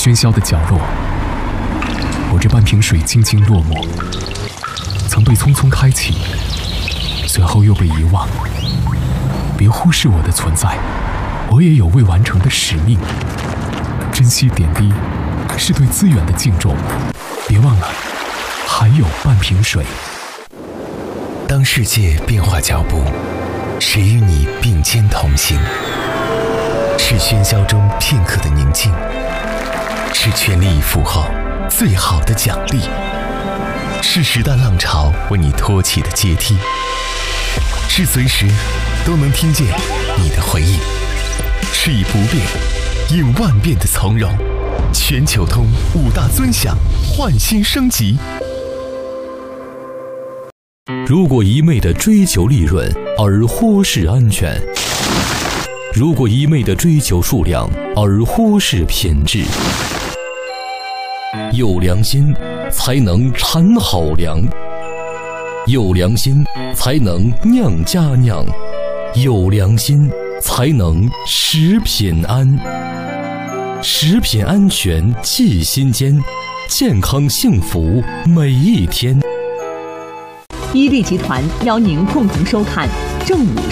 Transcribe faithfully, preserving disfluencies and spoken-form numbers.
喧嚣的角落，我这半瓶水静静落寞，曾被匆匆开启，随后又被遗忘。别忽视我的存在，我也有未完成的使命。珍惜点滴，是对资源的敬重。别忘了，还有半瓶水。 当世界变化脚步，谁与你并肩同行？是喧嚣中片刻的宁静，是全力以赴后最好的奖励，是时代浪潮为你托起的阶梯，是随时都能听见你的回应，是以不变应万变的从容。全球通五大尊享，焕新升级。 如果一味地追求利润而忽视安全，如果一味地追求数量而忽视品质，有良心才能产好粮，有良心才能酿佳酿，有良心才能食品安。食品安全记心间，健康幸福每一天。 伊利集团邀您共同收看正午